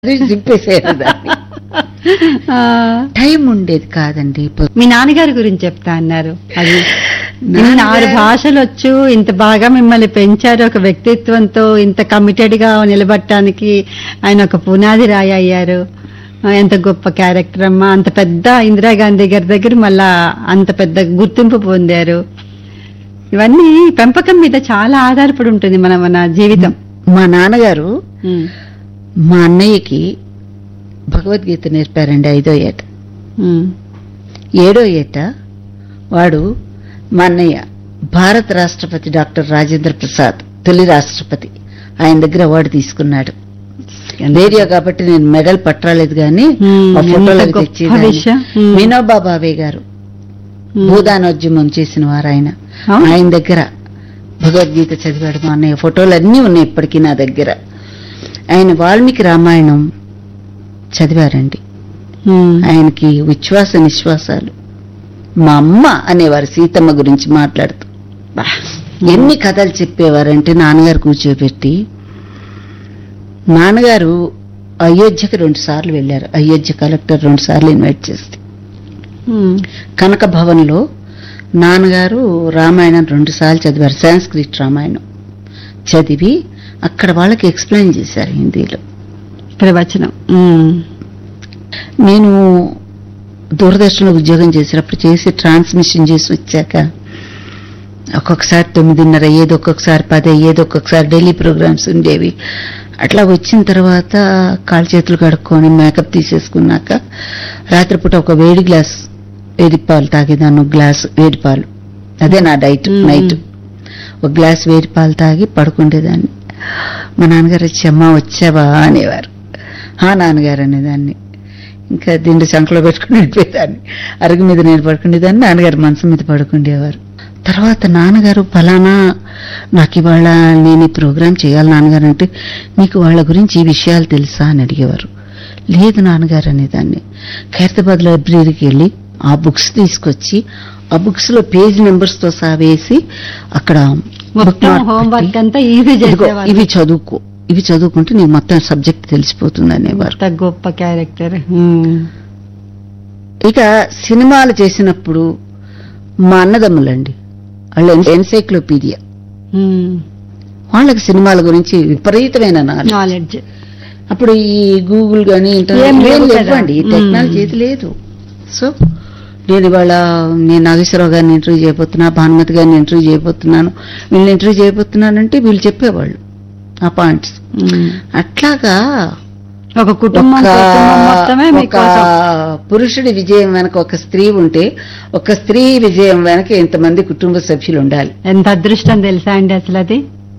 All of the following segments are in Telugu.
చింపేసేది దాన్ని. టైం ఉండేది కాదండి. మీ నాన్నగారి గురించి చెప్తా అన్నారు. అది 6 భాషలు వచ్చు, ఇంత బాగా మిమ్మల్ని పెంచారు, ఒక వ్యక్తిత్వంతో ఇంత కమిటెడ్ గా నిలబడటానికి ఆయన ఒక పునాది రాయి అయ్యారు. ఎంత గొప్ప క్యారెక్టర్ అమ్మా. అంత పెద్ద ఇందిరాగాంధీ గారి దగ్గర మళ్ళా అంత పెద్ద గుర్తింపు పొందారు. ఇవన్నీ పెంపకం మీద చాలా ఆధారపడి ఉంటుంది మన జీవితం. మా నాన్నగారు మా అన్నయ్యకి భగవద్గీత నేర్పారండి 5వ ఏట. 7వ ఏట వాడు మా అన్నయ్య భారత రాష్ట్రపతి డాక్టర్ రాజేంద్ర ప్రసాద్ తొలి రాష్ట్రపతి, ఆయన దగ్గర అవార్డు తీసుకున్నాడు. రేడియో కాబట్టి నేను మెడల్ పట్టరాలేదు కానీ ఆ ఫోటోలు తెచ్చేది. వినోబా భావే గారు భూదానోద్యమం చేసిన వారు ఆయన దగ్గర భగవద్గీత చదివాడు మా అన్నయ్య. ఫోటోలు అన్నీ ఉన్నాయి ఇప్పటికీ నా దగ్గర. ఆయన వాల్మీకి రామాయణం చదివారండి. ఆయనకి విశ్వాస నిశ్వాసాలు. మా అమ్మ అనేవారు సీతమ్మ గురించి మాట్లాడుతూ ఎన్ని కథలు చెప్పేవారంటే నాన్నగారు కూర్చోబెట్టి. నాన్నగారు అయోధ్యకి 2 సార్లు వెళ్లారు. అయోధ్య కలెక్టర్ 2 సార్లు ఇన్వైట్ చేస్తే కనక భవన్ లో నాన్నగారు రామాయణం 2 సార్లు చదివారు. సంస్కృత్ రామాయణం చదివి అక్కడ వాళ్ళకి ఎక్స్ప్లెయిన్ చేశారు హిందీలో ప్రవచనం. నేను దూరదర్శన్లో ఉద్యోగం చేసినప్పుడు చేసి ట్రాన్స్మిషన్ చేసి వచ్చాక ఒక్కొక్కసారి 9:30 అయ్యేది, ఒక్కొక్కసారి 10 అయ్యేది, ఒక్కొక్కసారి ఢిల్లీ ప్రోగ్రామ్స్ ఉండేవి. అట్లా వచ్చిన తర్వాత కాళ్ళు చేతులు కడుక్కొని మేకప్ తీసేసుకున్నాక రాత్రిపూట ఒక వేడి గ్లాస్ వేడిపాలు తాగేదాన్ని. 1 గ్లాస్ వేడిపాలు, అదే నా డైట్. నైట్ 1 గ్లాస్ వేడిపాలు తాగి పడుకుండేదాన్ని. మా నాన్నగారు వచ్చి అమ్మ వచ్చావా అనేవారు. నాన్నగారు అనేదాన్ని. ఇంకా దిండు సంకలో పెట్టుకుని వెళ్ళిపోయేదాన్ని. అరుగు మీద నేను పడుకునేదాన్ని, నాన్నగారు మనసు మీద పడుకుండేవారు. తర్వాత నాన్నగారు ఫలానా నాకు ఇవాళ నేను ఈ ప్రోగ్రాం చేయాలి నాన్నగారు అంటే, నీకు వాళ్ళ గురించి ఈ విషయాలు తెలుసా అని అడిగేవారు. లేదు నాన్నగారు అనేదాన్ని. ఖైరతాబాద్ లైబ్రరీకి వెళ్ళి ఆ బుక్స్ తీసుకొచ్చి ఆ బుక్స్ లో పేజ్ నెంబర్స్ తో సహా వేసి అక్కడ హోంవర్క్ అంతా ఇవి చదువుకుంటే నీకు మొత్తం సబ్జెక్ట్ తెలిసిపోతుంది అనేవారు. గొప్ప క్యారెక్టర్. ఇక సినిమాలు చేసినప్పుడు మా అన్నదమ్ములండి వాళ్ళు ఎన్సైక్లోపీడియా. వాళ్ళకి సినిమాల గురించి విపరీతమైన నాలెడ్జ్. అప్పుడు ఈ గూగుల్ గానీ ఇంటర్నెట్ లేవండి, టెక్నాలజీ లేదు. సో నేను ఇవాళ నేను నాగేశ్వరరావు గారిని ఇంటర్వ్యూ చేయబోతున్నా, భానుమతి గారిని ఇంటర్వ్యూ చేయబోతున్నాను, వీళ్ళని ఇంటర్వ్యూ చేయబోతున్నానంటే వీళ్ళు చెప్పేవాళ్ళు ఆ పాయింట్స్. అట్లాగా ఒక కుటుంబం, ఒక పురుషుడి విజయం వెనక ఒక స్త్రీ ఉంటే ఒక స్త్రీ విజయం వెనక ఎంతమంది కుటుంబ సభ్యులు ఉండాలి. ఎంత అదృష్టం తెలుసా అండి అసలు. అది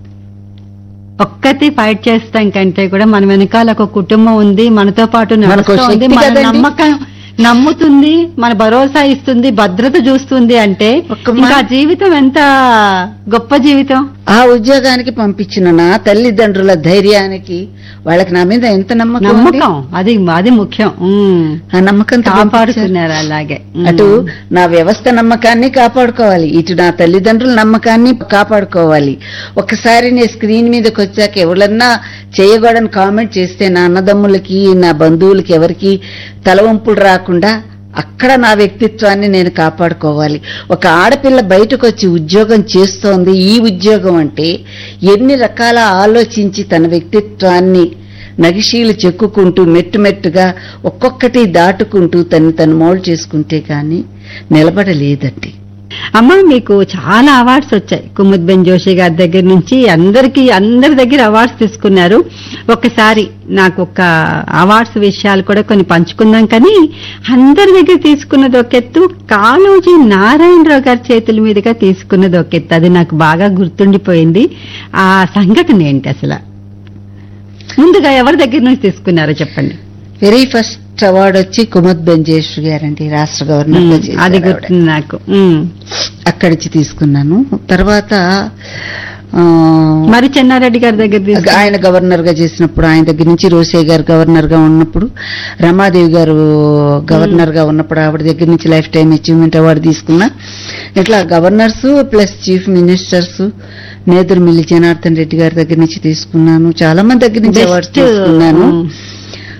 ఒక్కటి ఫైట్ చేస్తాం కంటే కూడా మన వెనకాల ఒక కుటుంబం ఉంది, మనతో పాటు నమ్మకం నమ్ముతుంది, మన భరోసా ఇస్తుంది, భద్రత చూస్తుంది అంటే ఇంకా జీవితం ఎంత గొప్ప జీవితం. ఆ ఉద్యోగానికి పంపించిన నా తల్లిదండ్రుల ధైర్యానికి వాళ్ళకి నా మీద ఎంత నమ్మకం, అది ముఖ్యం. ఆ నమ్మకం కాపాడుతున్నారు. అలాగే అటు నా వ్యవస్థ నమ్మకాన్ని కాపాడుకోవాలి, ఇటు నా తల్లిదండ్రుల నమ్మకాన్ని కాపాడుకోవాలి. ఒకసారి నేను స్క్రీన్ మీదకి వచ్చాక ఎవరన్నా చేయకూడని కామెంట్ చేస్తే నా అన్నదమ్ములకి నా బంధువులకి ఎవరికి తలవంపులు రాకుండా అక్కడ నా వ్యక్తిత్వాన్ని నేను కాపాడుకోవాలి. ఒక ఆడపిల్ల బయటకు వచ్చి ఉద్యోగం చేస్తోంది, ఈ ఉద్యోగం అంటే ఎన్ని రకాల ఆలోచించి తన వ్యక్తిత్వాన్ని నగిశీలు చెక్కుకుంటూ మెట్టుమెట్టుగా ఒక్కొక్కటి దాటుకుంటూ తను మోల్డ్ చేసుకుంటే కానీ నిలబడలేదండి. అమ్మ మీకు చాలా అవార్డ్స్ వచ్చాయి. కుముద్బెన్ జోషి గారి దగ్గర నుంచి అందరి దగ్గర అవార్డ్స్ తీసుకున్నారు. ఒకసారి నాకు ఒక అవార్డ్స్ విషయాలు కూడా కొన్ని పంచుకుందాం. కానీ అందరి దగ్గర తీసుకున్నది ఒక ఎత్తు, కాళోజీ నారాయణరావు గారి చేతుల మీదుగా తీసుకున్నది ఒక ఎత్తు. అది నాకు బాగా గుర్తుండిపోయింది. ఆ సంఘటన ఏంటి అసలు? ముందుగా ఎవరి దగ్గర నుంచి తీసుకున్నారో చెప్పండి. వెరీ ఫస్ట్ అవార్డు వచ్చి కుముద్బెన్ జోషి గారండి, రాష్ట్ర గవర్నర్. అది గుర్తుంది నాకు. అక్కడి నుంచి తీసుకున్నాను. తర్వాత మరి చెన్నారెడ్డి గారి దగ్గర ఆయన గవర్నర్ గా చేసినప్పుడు ఆయన దగ్గర నుంచి, రోసయ్య గారు గవర్నర్ గా ఉన్నప్పుడు, రమాదేవి గారు గవర్నర్ గా ఉన్నప్పుడు ఆవిడ దగ్గర నుంచి లైఫ్ టైమ్ అచీవ్మెంట్ అవార్డు తీసుకున్నా. ఇట్లా governors plus chief ministers, నేదురుమిల్లి Janardhan Reddy గారి దగ్గర నుంచి తీసుకున్నాను. చాలా మంది దగ్గర నుంచి అవార్డ్స్ తీసుకున్నాను.